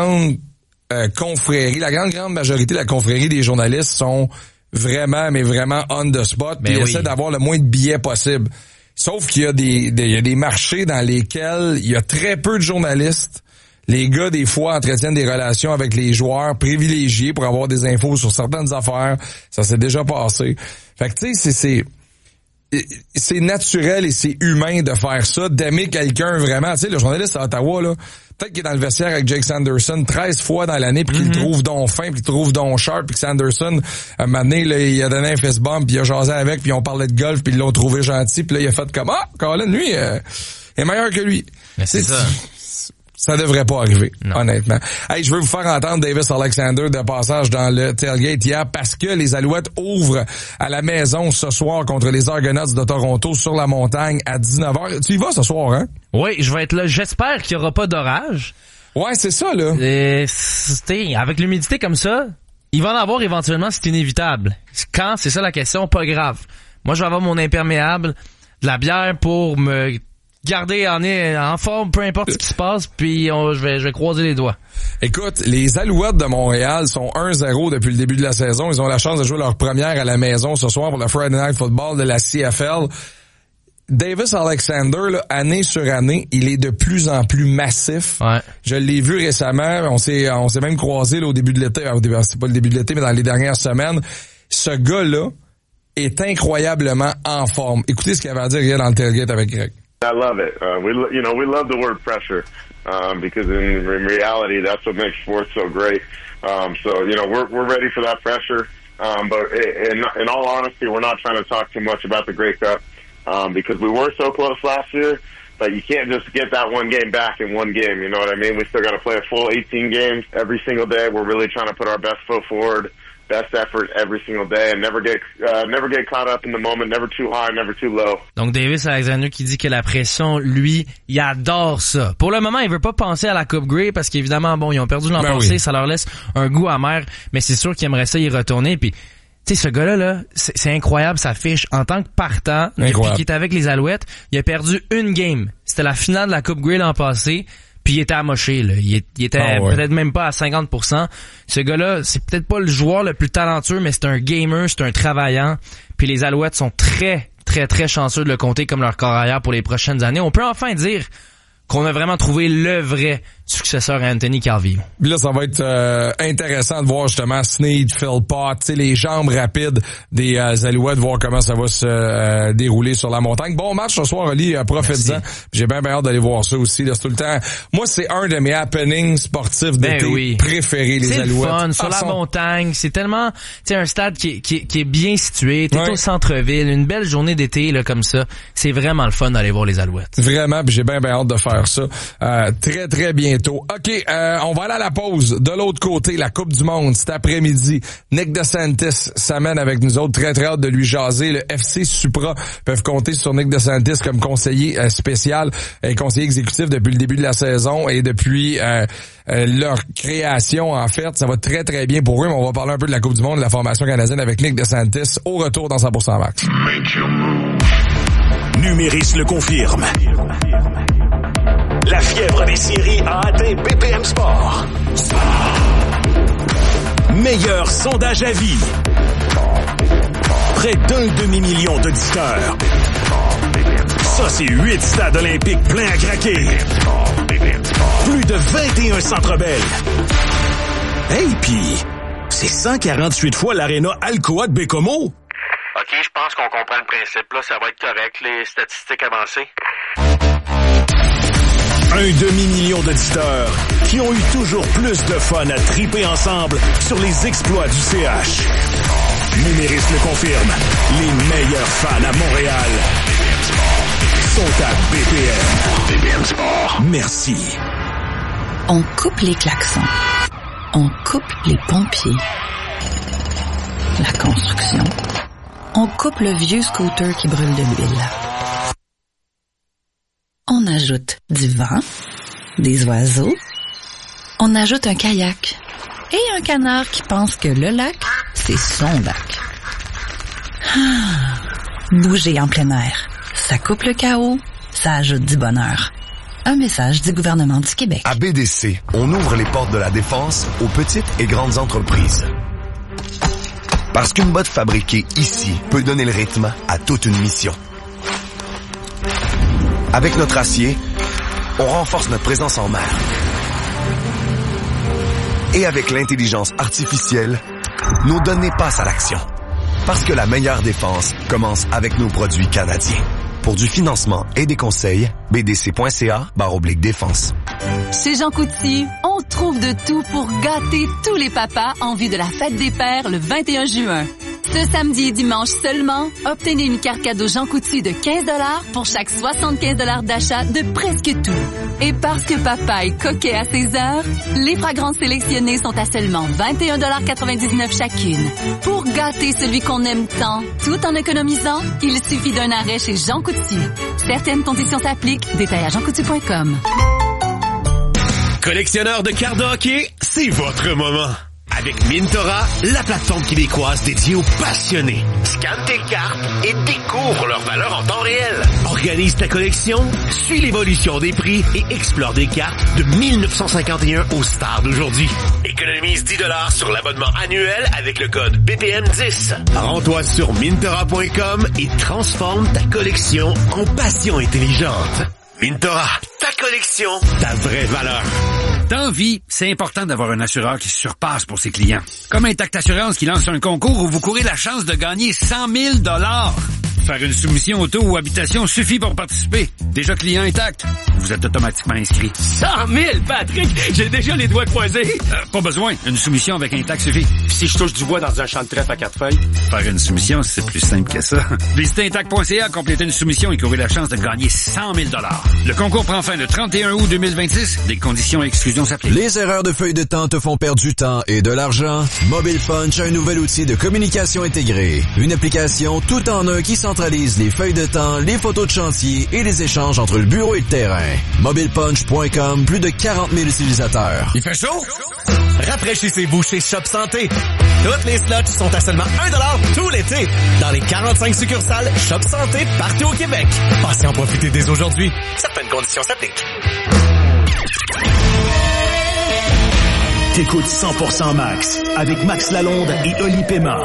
confrérie, la grande majorité de la confrérie des journalistes sont vraiment, mais vraiment on the spot, puis essaient d'avoir le moins de billets possible. Sauf qu'il y a des marchés dans lesquels il y a très peu de journalistes. Les gars, des fois, entretiennent des relations avec les joueurs privilégiés pour avoir des infos sur certaines affaires. Ça s'est déjà passé. Fait que, tu sais, c'est naturel et c'est humain de faire ça, d'aimer quelqu'un vraiment. Tu sais, le journaliste à Ottawa, là, peut-être qu'il est dans le vestiaire avec Jake Sanderson 13 fois dans l'année, puis qu'il le trouve donc fin, puis qu'il trouve donc sharp, puis que Sanderson, un moment donné, là, il a donné un fist bump, puis il a jasé avec, puis on parlait de golf, puis ils l'ont trouvé gentil, puis là, il a fait comme, Colin, lui, est meilleur que lui. Mais c'est ça. Ça devrait pas arriver, honnêtement. Hey, je veux vous faire entendre Davis Alexander de passage dans le tailgate hier parce que les Alouettes ouvrent à la maison ce soir contre les Argonauts de Toronto sur la montagne à 19h. Tu y vas ce soir, hein? Oui, je vais être là. J'espère qu'il y aura pas d'orage. Ouais, c'est ça, là. Avec l'humidité comme ça, il va en avoir éventuellement, c'est inévitable. Quand, c'est ça la question, pas grave. Moi, je vais avoir mon imperméable, de la bière pour me garder en forme, peu importe ce qui se passe, puis je vais croiser les doigts. Écoute, les Alouettes de Montréal sont 1-0 depuis le début de la saison. Ils ont la chance de jouer leur première à la maison ce soir pour le Friday Night Football de la CFL. Davis Alexander, là, année sur année, il est de plus en plus massif. Ouais. Je l'ai vu récemment. On s'est même croisé là, au début de l'été. C'est pas le début de l'été, mais dans les dernières semaines. Ce gars-là est incroyablement en forme. Écoutez ce qu'il avait à dire hier dans le tailgate avec Greg. I love it. We love the word pressure because in reality, that's what makes sports so great. We're ready for that pressure. But in all honesty, we're not trying to talk too much about the Grey Cup because we were so close last year. But you can't just get that one game back in one game. You know what I mean? We still got to play a full 18 games every single day. We're really trying to put our best foot forward. best effort every single day and never get caught up in the moment, never too high, never too low. Donc Davis Alexander qui dit que la pression, lui, il adore ça. Pour le moment, il veut pas penser à la Coupe Grey parce qu'évidemment, bon, ils ont perdu l'an passé, ça leur laisse un goût amer, mais c'est sûr qu'ils aimeraient ça y retourner. Puis, tu sais, ce gars-là, là, c'est incroyable sa fiche. En tant que partant, depuis qu'il est avec les Alouettes, il a perdu une game. C'était la finale de la Coupe Grey l'an passé. Puis il était amoché, là. Il était peut-être même pas à 50%. Ce gars-là, c'est peut-être pas le joueur le plus talentueux, mais c'est un gamer, c'est un travaillant. Puis les Alouettes sont très, très, très chanceux de le compter comme leur corps arrière pour les prochaines années. On peut enfin dire qu'on a vraiment trouvé le vrai successeur à Anthony Calvillo. Puis là, ça va être intéressant de voir justement Snead, Philpott, tu sais, les jambes rapides des Alouettes, de voir comment ça va se dérouler sur la montagne. Bon match ce soir, Oli, profites-en. J'ai bien hâte d'aller voir ça aussi. Là, c'est tout le temps. Moi, c'est un de mes happenings sportifs d'été préférés, les Alouettes. C'est fun, sur la montagne. C'est tellement, tu sais, un stade qui est bien situé. T'es au centre-ville. Une belle journée d'été, là, comme ça. C'est vraiment le fun d'aller voir les Alouettes. Vraiment, puis j'ai bien hâte de faire ça. Très, très bientôt. OK, on va aller à la pause. De l'autre côté, la Coupe du Monde, cet après-midi. Nick DeSantis s'amène avec nous autres. Très, très hâte de lui jaser. Le FC Supra peuvent compter sur Nick DeSantis comme conseiller spécial et conseiller exécutif depuis le début de la saison et depuis leur création, en fait. Ça va très, très bien pour eux, mais on va parler un peu de la Coupe du Monde, de la formation canadienne avec Nick DeSantis au retour dans 100% Max. Numéris le confirme. La fièvre des séries a atteint BPM Sport. Meilleur sondage à vie. Près d'1 demi-million d'auditeurs. Ça, c'est 8 stades olympiques pleins à craquer. Plus de 21 centres belles. Hey, pis, c'est 148 fois l'aréna Alcoa de Bécomo. OK, je pense qu'on comprend le principe. Là, ça va être correct, les statistiques avancées. 1 demi-million d'auditeurs qui ont eu toujours plus de fun à triper ensemble sur les exploits du CH. Numéris le confirme. Les meilleurs fans à Montréal sont à BPM. BPM Sport. Merci. On coupe les klaxons. On coupe les pompiers. La construction. On coupe le vieux scooter qui brûle de l'huile. On ajoute du vent, des oiseaux. On ajoute un kayak et un canard qui pense que le lac, c'est son lac. Bouger en plein air, ça coupe le chaos, ça ajoute du bonheur. Un message du gouvernement du Québec. À BDC, on ouvre les portes de la défense aux petites et grandes entreprises. Parce qu'une botte fabriquée ici peut donner le rythme à toute une mission. Avec notre acier, on renforce notre présence en mer. Et avec l'intelligence artificielle, nos données passent à l'action. Parce que la meilleure défense commence avec nos produits canadiens. Pour du financement et des conseils, bdc.ca/défense. Chez Jean Coutu, on trouve de tout pour gâter tous les papas en vue de la fête des pères le 21 juin. Ce samedi et dimanche seulement, obtenez une carte cadeau Jean Coutu de 15$ pour chaque 75$ d'achat de presque tout. Et parce que papa est coquet à ses heures, les fragrances sélectionnées sont à seulement 21,99$ chacune. Pour gâter celui qu'on aime tant, tout en économisant, il suffit d'un arrêt chez Jean Coutu. Certaines conditions s'appliquent. Détail à jeancoutu.com. Collectionneur de cartes de hockey, c'est votre moment. Avec Mintora, la plateforme québécoise dédiée aux passionnés. Scanne tes cartes et découvre leur valeur en temps réel. Organise ta collection, suis l'évolution des prix et explore des cartes de 1951 aux stars d'aujourd'hui. Économise 10$ sur l'abonnement annuel avec le code BPM10. Rends-toi sur Mintora.com et transforme ta collection en passion intelligente. Mintora, ta collection, ta vraie valeur. Dans vie, c'est important d'avoir un assureur qui se surpasse pour ses clients. Comme Intact Assurance qui lance un concours où vous courez la chance de gagner 100 000 $. Faire une soumission auto ou habitation suffit pour participer. Déjà client intact, vous êtes automatiquement inscrit. 100 000, Patrick! J'ai déjà les doigts croisés. Pas besoin, une soumission avec intact suffit. Puis si je touche du bois dans un champ de trèfle à 4 feuilles? Faire une soumission, c'est plus simple que ça. Visitez intact.ca, compléter une soumission et courir la chance de gagner 100 000 $. Le concours prend fin le 31 août 2026. Des conditions et exclusions s'appliquent. Les erreurs de feuille de temps te font perdre du temps et de l'argent? Mobile Punch a un nouvel outil de communication intégrée. Une application tout en un qui centralise les feuilles de temps, les photos de chantier et les échanges entre le bureau et le terrain. MobilePunch.com, plus de 40 000 utilisateurs. Il fait chaud? Rafraîchissez-vous chez Shop Santé. Toutes les slots sont à seulement 1$ tout l'été dans les 45 succursales Shop Santé partout au Québec. Passez en profiter dès aujourd'hui. Certaines conditions s'appliquent. T'écoutes 100% Max avec Max Lalonde et Oli Pema.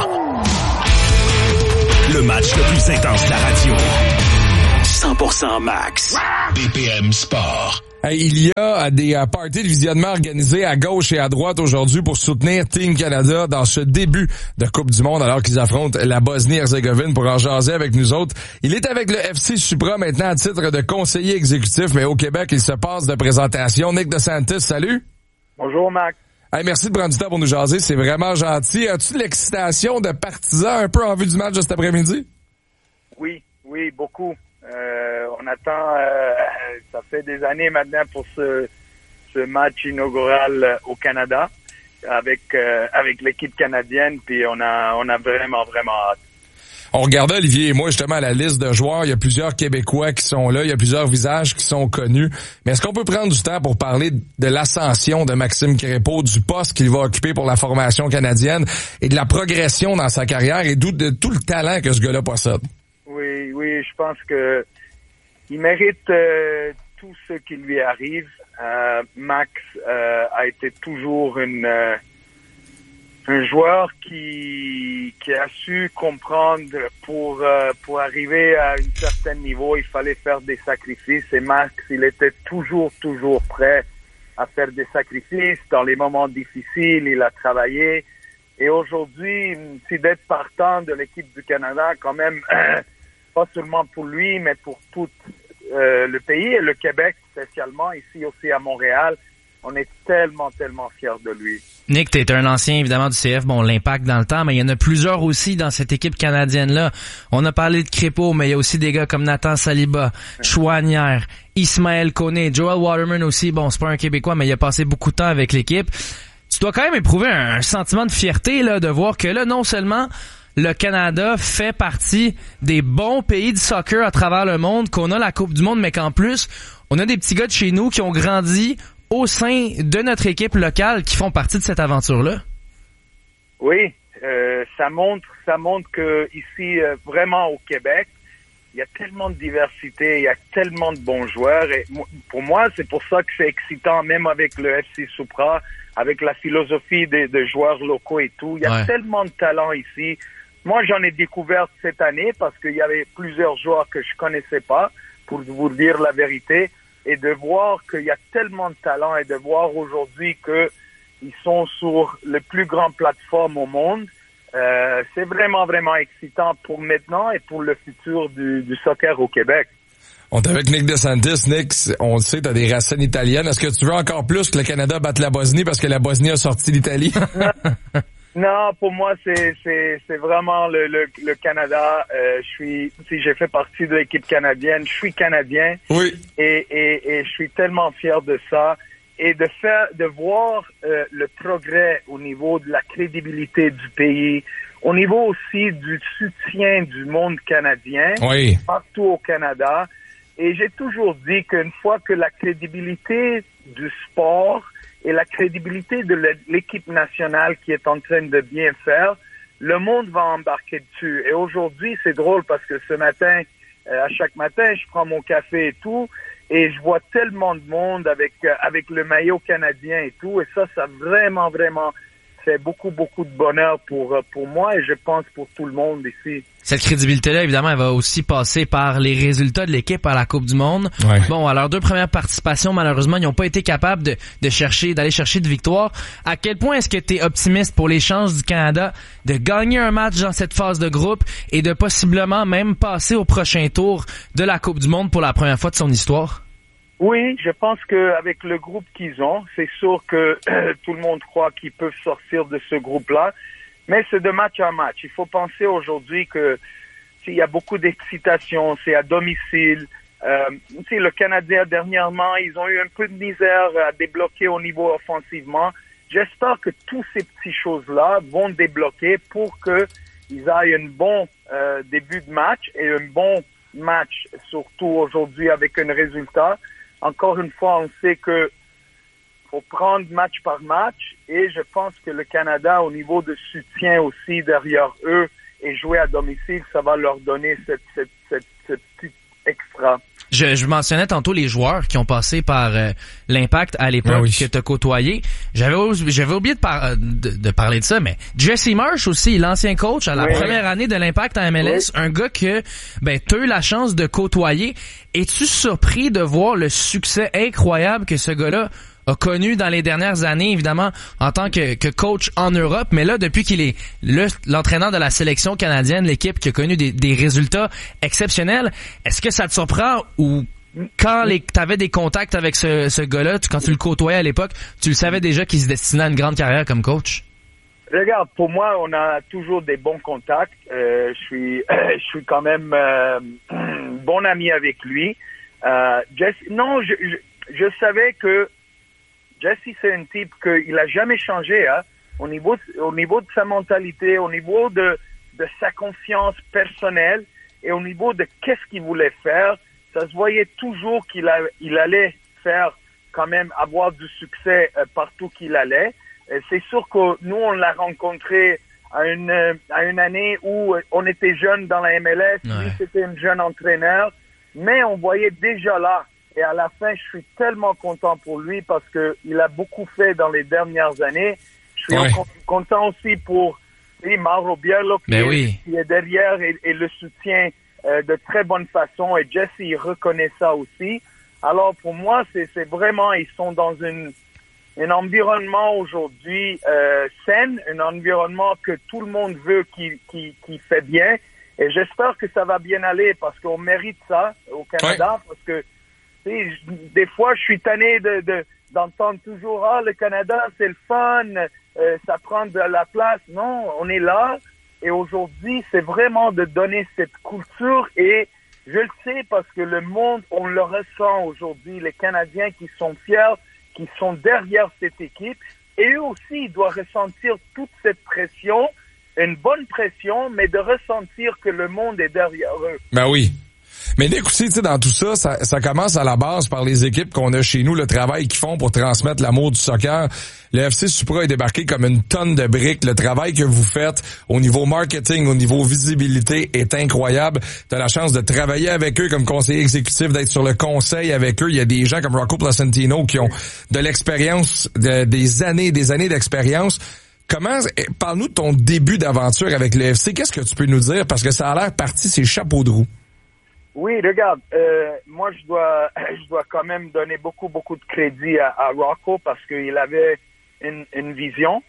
Le match le plus intense de la radio. 100% Max. BPM Sport. Il y a des parties de visionnement organisées à gauche et à droite aujourd'hui pour soutenir Team Canada dans ce début de Coupe du Monde alors qu'ils affrontent la Bosnie-Herzégovine. Pour en jaser avec nous autres, il est avec le FC Supra maintenant à titre de conseiller exécutif, mais au Québec, il se passe de présentation. Nick DeSantis, salut. Bonjour, Max. Hey, merci de prendre du temps pour nous jaser, c'est vraiment gentil. As-tu de l'excitation de partisan un peu en vue du match de cet après-midi? Oui, beaucoup. On attend, ça fait des années maintenant pour ce match inaugural au Canada avec l'équipe canadienne, puis on a vraiment hâte. On regardait, Olivier et moi, justement, la liste de joueurs. Il y a plusieurs Québécois qui sont là. Il y a plusieurs visages qui sont connus. Mais est-ce qu'on peut prendre du temps pour parler de l'ascension de Maxime Crépeau, du poste qu'il va occuper pour la formation canadienne et de la progression dans sa carrière et de tout le talent que ce gars-là possède? Oui, je pense que il mérite tout ce qui lui arrive. Max a été toujours un joueur qui a su comprendre pour arriver à un certain niveau, il fallait faire des sacrifices et Max, il était toujours prêt à faire des sacrifices. Dans les moments difficiles, il a travaillé et aujourd'hui, c'est d'être partant de l'équipe du Canada quand même, pas seulement pour lui, mais pour tout le pays et le Québec spécialement, ici aussi à Montréal. On est tellement fiers de lui. Nick, t'es un ancien, évidemment, du CF, bon, l'impact dans le temps, mais il y en a plusieurs aussi dans cette équipe canadienne-là. On a parlé de Crépeau, mais il y a aussi des gars comme Nathan Saliba, Chouanière, Ismaël Koné, Joel Waterman aussi, bon, c'est pas un Québécois, mais il a passé beaucoup de temps avec l'équipe. Tu dois quand même éprouver un sentiment de fierté, là, de voir que là, non seulement le Canada fait partie des bons pays du soccer à travers le monde, qu'on a la Coupe du Monde, mais qu'en plus, on a des petits gars de chez nous qui ont grandi au sein de notre équipe locale qui font partie de cette aventure-là? Oui, ça montre que ici, vraiment au Québec, il y a tellement de diversité, il y a tellement de bons joueurs. Et pour moi, c'est pour ça que c'est excitant, même avec le FC Supra, avec la philosophie de joueurs locaux et tout. Il y a tellement de talent ici. Moi, j'en ai découvert cette année parce qu'il y avait plusieurs joueurs que je connaissais pas, pour vous dire la vérité. Et de voir qu'il y a tellement de talent et de voir aujourd'hui qu'ils sont sur le plus grand plateforme au monde, c'est vraiment excitant pour maintenant et pour le futur du soccer au Québec. On est avec Nick DeSantis. Nick, on le sait, t'as des racines italiennes. Est-ce que tu veux encore plus que le Canada batte la Bosnie parce que la Bosnie a sorti l'Italie? Non, pour moi, c'est vraiment le Canada. Si j'ai fait partie de l'équipe canadienne, je suis Canadien. Oui. Et je suis tellement fier de ça. Et de voir le progrès au niveau de la crédibilité du pays, au niveau aussi du soutien du monde canadien, partout au Canada. Et j'ai toujours dit qu'une fois que la crédibilité du sport et la crédibilité de l'équipe nationale qui est en train de bien faire, le monde va embarquer dessus. Et aujourd'hui, c'est drôle parce que ce matin, à chaque matin, je prends mon café et tout, et je vois tellement de monde avec le maillot canadien et tout, et ça vraiment c'est beaucoup de bonheur pour moi et je pense pour tout le monde ici. Cette crédibilité-là, évidemment, elle va aussi passer par les résultats de l'équipe à la Coupe du Monde. Ouais. Bon, à leurs 2 premières participations, malheureusement, ils n'ont pas été capables d'aller chercher de victoires. À quel point est-ce que tu es optimiste pour les chances du Canada de gagner un match dans cette phase de groupe et de possiblement même passer au prochain tour de la Coupe du Monde pour la première fois de son histoire? Oui, je pense qu'avec le groupe qu'ils ont, c'est sûr que tout le monde croit qu'ils peuvent sortir de ce groupe-là. Mais c'est de match en match. Il faut penser aujourd'hui que s'il y a beaucoup d'excitation, c'est à domicile. Le Canadien, dernièrement, ils ont eu un peu de misère à débloquer au niveau offensivement. J'espère que tous ces petites choses-là vont débloquer pour qu'ils aient un bon début de match et un bon match, surtout aujourd'hui avec un résultat. Encore une fois, on sait que faut prendre match par match et je pense que le Canada, au niveau de soutien aussi derrière eux et jouer à domicile, ça va leur donner cette petite extra. Je mentionnais tantôt les joueurs qui ont passé par l'Impact à l'époque que tu as côtoyé. J'avais oublié de parler de ça, mais Jesse Marsh aussi, l'ancien coach à la première année de l'Impact en MLS, un gars que tu as eu la chance de côtoyer. Es-tu surpris de voir le succès incroyable que ce gars-là a connu dans les dernières années, évidemment, en tant que coach en Europe, mais là, depuis qu'il est l'entraîneur de la sélection canadienne, l'équipe qui a connu des résultats exceptionnels, est-ce que ça te surprend ou quand t'avais des contacts avec ce gars-là, quand tu le côtoyais à l'époque, tu le savais déjà qu'il se destinait à une grande carrière comme coach? Regarde, pour moi, on a toujours des bons contacts. Je suis quand même bon ami avec lui. Je savais que Jesse, c'est un type qu'il a jamais changé, hein, au niveau de sa mentalité, au niveau de sa confiance personnelle et au niveau de qu'est-ce qu'il voulait faire. Ça se voyait toujours qu'il allait faire quand même avoir du succès partout qu'il allait. C'est sûr que nous, on l'a rencontré à une année où on était jeunes dans la MLS. Ouais. Lui, c'était un jeune entraîneur, mais on voyait déjà là. Et à la fin, je suis tellement content pour lui parce que il a beaucoup fait dans les dernières années. Je suis content aussi pour Mauro Biello qui est derrière et le soutien de très bonne façon. Et Jesse, il reconnaît ça aussi. Alors pour moi, c'est vraiment, ils sont dans un environnement aujourd'hui sain, un environnement que tout le monde veut qui fait bien. Et j'espère que ça va bien aller parce qu'on mérite ça au Canada parce que des fois, je suis tanné d'entendre toujours le Canada, c'est le fun, ça prend de la place. Non, on est là et aujourd'hui, c'est vraiment de donner cette culture et je le sais parce que le monde, on le ressent aujourd'hui, les Canadiens qui sont fiers, qui sont derrière cette équipe et eux aussi, ils doivent ressentir toute cette pression, une bonne pression, mais de ressentir que le monde est derrière eux. Ben oui. Mais écoutez, tu sais, dans tout ça, ça commence à la base par les équipes qu'on a chez nous, le travail qu'ils font pour transmettre l'amour du soccer. Le FC Supra est débarqué comme une tonne de briques. Le travail que vous faites au niveau marketing, au niveau visibilité est incroyable. Tu as la chance de travailler avec eux comme conseiller exécutif, d'être sur le conseil avec eux. Il y a des gens comme Rocco Placentino qui ont de l'expérience, des années d'expérience. Parle-nous de ton début d'aventure avec le FC. Qu'est-ce que tu peux nous dire? Parce que ça a l'air parti, c'est chapeau de roue. Oui, regarde, moi je dois quand même donner beaucoup de crédit à Rocco parce qu'il avait une vision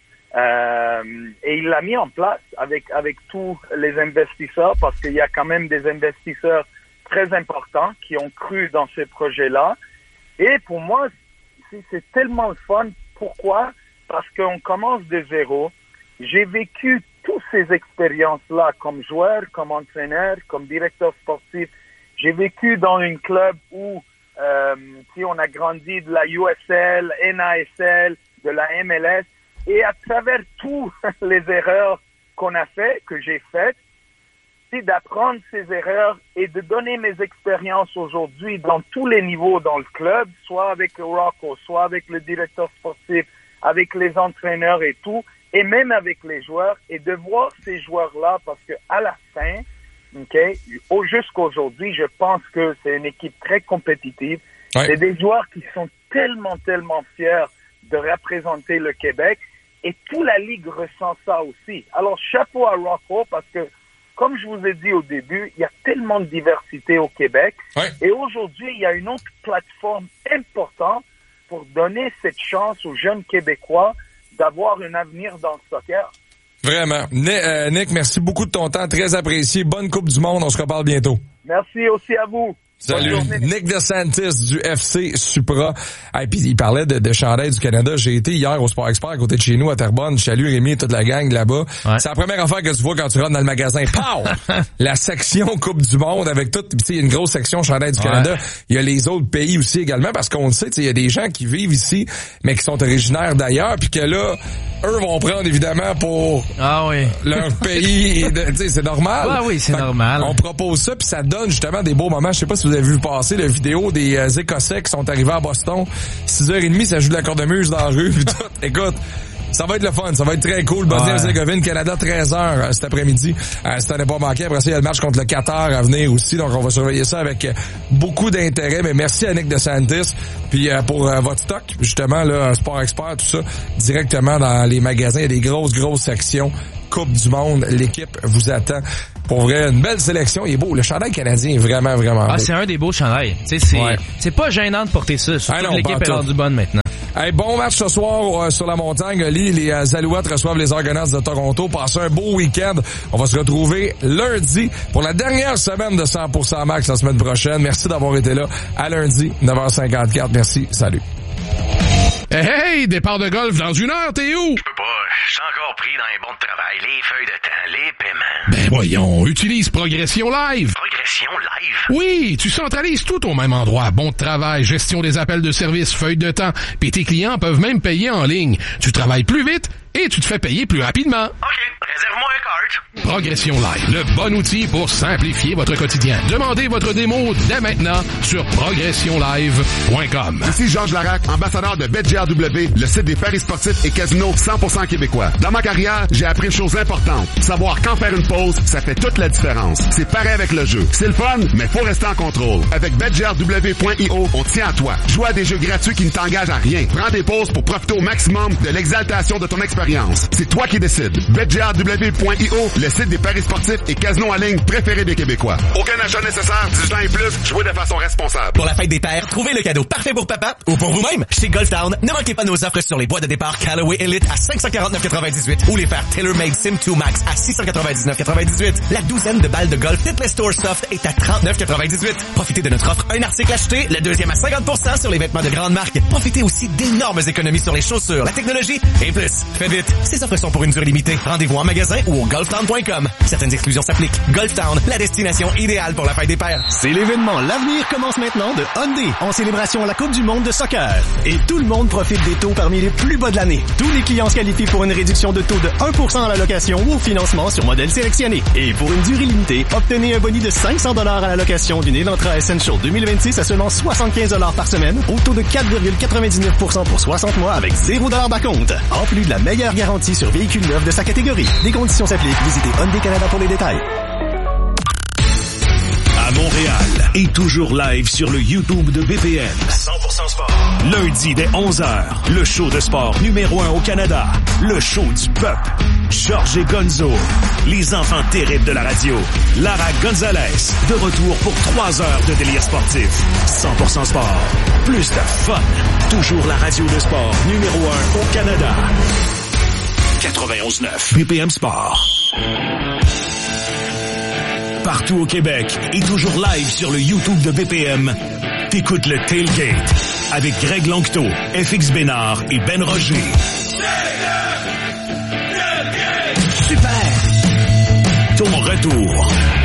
et il l'a mis en place avec tous les investisseurs parce qu'il y a quand même des investisseurs très importants qui ont cru dans ce projet-là. Et pour moi, c'est tellement le fun. Pourquoi? Parce qu'on commence de zéro. J'ai vécu toutes ces expériences-là comme joueur, comme entraîneur, comme directeur sportif. J'ai vécu dans un club où on a grandi de la USL, NASL, de la MLS, et à travers toutes les erreurs qu'on a faites, que j'ai faites, c'est d'apprendre ces erreurs et de donner mes expériences aujourd'hui dans tous les niveaux dans le club, soit avec Rocco, soit avec le directeur sportif, avec les entraîneurs et tout, et même avec les joueurs, et de voir ces joueurs-là, parce que à la fin, jusqu'aujourd'hui, je pense que c'est une équipe très compétitive. Ouais. C'est des joueurs qui sont tellement fiers de représenter le Québec. Et toute la Ligue ressent ça aussi. Alors, chapeau à Rocco parce que, comme je vous ai dit au début, il y a tellement de diversité au Québec. Ouais. Et aujourd'hui, il y a une autre plateforme importante pour donner cette chance aux jeunes Québécois d'avoir un avenir dans le soccer. Vraiment. Nick, merci beaucoup de ton temps. Très apprécié. Bonne Coupe du Monde. On se reparle bientôt. Merci aussi à vous. Salut. Nick DeSantis du FC Supra. Et puis il parlait de chandail du Canada. J'ai été hier au Sport Expert à côté de chez nous à Terrebonne. Salut Rémi et toute la gang là-bas. Ouais. C'est la première affaire que tu vois quand tu rentres dans le magasin. Pow! La section Coupe du Monde avec tout. Puis il y a une grosse section chandail du Canada. Il y a les autres pays aussi également parce qu'on le sait, il y a des gens qui vivent ici mais qui sont originaires d'ailleurs puis que là eux vont prendre évidemment pour leur pays. C'est normal. Ouais, oui, c'est normal. On propose ça puis ça donne justement des beaux moments. Je sais pas si vous avez vu passer la vidéo des Écossais qui sont arrivés à Boston. 6h30, ça joue de la cornemuse dans la rue puis tout. Écoute, ça va être le fun, ça va être très cool. Bosnie-Herzégovine, Canada, 13h cet après-midi. Si t'en as pas manqué, après ça, il y a le match contre le Qatar à venir aussi, donc on va surveiller ça avec beaucoup d'intérêt. Mais merci à Nick DeSantis, puis pour votre stock, justement, là, Sport Expert, tout ça, directement dans les magasins. Il y a des grosses sections. Coupe du Monde, l'équipe vous attend. Pour vrai, une belle sélection. Il est beau. Le chandail canadien est vraiment beau. C'est un des beaux chandails. C'est pas gênant de porter ça. Surtout que l'équipe est rendue bonne maintenant. Hey, bon match ce soir sur la montagne. Les Alouettes reçoivent les Argonauts de Toronto. Passez un beau week-end. On va se retrouver lundi pour la dernière semaine de 100% Max la semaine prochaine. Merci d'avoir été là. À lundi, 9h54. Merci. Salut. Hey, départ de golf dans 1 heure, t'es où? Je peux pas, je suis encore pris dans les bons de travail, les feuilles de temps, les paiements. Ben voyons, utilise Progression Live. Progression Live? Oui, tu centralises tout au même endroit. Bon de travail, gestion des appels de service, feuilles de temps, puis tes clients peuvent même payer en ligne. Tu travailles plus vite et tu te fais payer plus rapidement. OK, réserve-moi un cart. Progression Live, le bon outil pour simplifier votre quotidien. Demandez votre démo dès maintenant sur progressionlive.com. Ici Georges Larac, ambassadeur de BetGRW, le site des paris sportifs et casinos 100% québécois. Dans ma carrière, j'ai appris une chose importante. Savoir quand faire une pause, ça fait toute la différence. C'est pareil avec le jeu. C'est le fun, mais faut rester en contrôle. Avec BetGRW.io, on tient à toi. Joue à des jeux gratuits qui ne t'engagent à rien. Prends des pauses pour profiter au maximum de l'exaltation de ton expérience. C'est toi qui décides. BetGRW.io, le site des paris sportifs et casinos en ligne préférés des Québécois. Aucun achat nécessaire, 18 ans et plus, jouez de façon responsable. Pour la fête des pères, trouvez le cadeau parfait pour papa ou pour vous-même. Chez Golf Town, ne manquez pas nos offres sur les boîtes de départ Callaway Elite à 549,98 ou les paires TaylorMade Sim2 Max à 699,98. La douzaine de balles de golf Titless Tour Soft est à 39,98. Profitez de notre offre un article acheté, le deuxième à 50% sur les vêtements de grande marque. Profitez aussi d'énormes économies sur les chaussures, la technologie et plus. Faites vite, ces offres sont pour une durée limitée. Rendez-vous en magasin ou au golftown.com. Certaines exclusions s'appliquent. Golf Town, la destination idéale pour la fête des pères. C'est l'événement L'avenir commence maintenant de Hyundai en célébration à la Coupe du monde de soccer. Et tout le monde profite des taux parmi les plus bas de l'année. Tous les clients se qualifient pour une réduction de taux de 1% à la location ou au financement sur modèle sélectionné. Et pour une durée limitée, obtenez un boni de $500 à la location d'une Elantra Essential 2026 à seulement $75 par semaine au taux de 4,99% pour 60 mois avec $0 d'acompte. En plus de la meilleure garantie sur véhicules neufs de sa catégorie. Des conditions s'appliquent. Visitez Hyundai Canada pour les détails. À Montréal et toujours live sur le YouTube de BPM. 100% sport. Lundi dès 11h, le show de sport numéro 1 au Canada. Le show du peuple. Georges et Gonzo. Les enfants terribles de la radio. Lara Gonzalez. De retour pour 3 heures de délire sportif. 100% sport. Plus de fun. Toujours la radio de sport numéro 1 au Canada. 91.9 BPM Sport. Partout au Québec et toujours live sur le YouTube de BPM, t'écoutes le Tailgate avec Greg Longto, FX Bénard et Ben Roger. Super! Ton retour